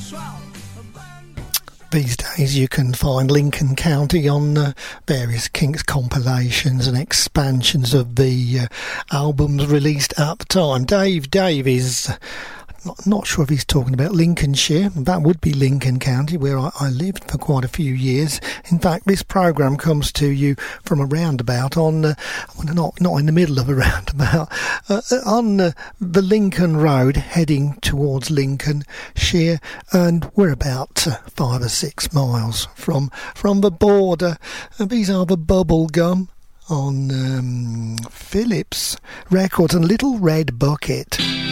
These days you can find Lincoln County on various Kinks compilations and expansions of the albums released at the time. Dave is... Not sure if he's talking about Lincolnshire. That would be Lincoln County, where I lived for quite a few years. In fact, this programme comes to you from a roundabout on, not in the middle of a roundabout, on the Lincoln Road heading towards Lincolnshire, and we're about 5 or 6 miles from the border. These are the Bubblegum on Philips Records and Little Red Bucket.